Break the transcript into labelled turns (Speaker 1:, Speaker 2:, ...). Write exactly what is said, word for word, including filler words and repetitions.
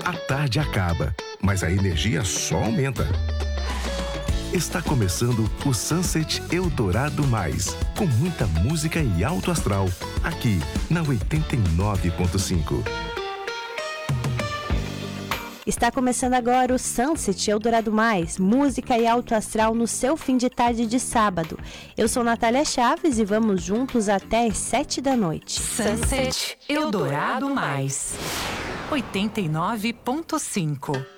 Speaker 1: A tarde acaba, mas a energia só aumenta. Está começando o Sunset Eldorado Mais, com muita música e alto astral, aqui na oitenta e nove ponto cinco.
Speaker 2: Está começando agora o Sunset Eldorado Mais, música e alto astral no seu fim de tarde de sábado. Eu sou Natália Chaves e vamos juntos até as sete da noite.
Speaker 3: Sunset Eldorado Mais, oitenta e nove ponto cinco.